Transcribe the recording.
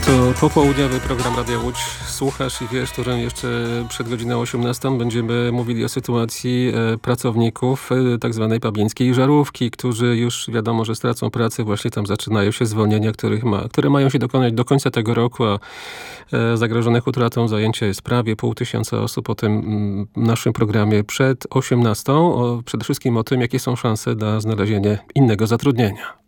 To popołudniowy program Radia Łódź słuchasz i wiesz, którym jeszcze przed godziną 18 będziemy mówili o sytuacji pracowników tak zwanej pabieńskiej żarówki, którzy już wiadomo, że stracą pracę. Właśnie tam zaczynają się zwolnienia, które mają się dokonać do końca tego roku, a zagrożonych utratą zajęcia jest prawie 500 osób. O tym naszym programie przed 18. Przede wszystkim o tym, jakie są szanse na znalezienie innego zatrudnienia.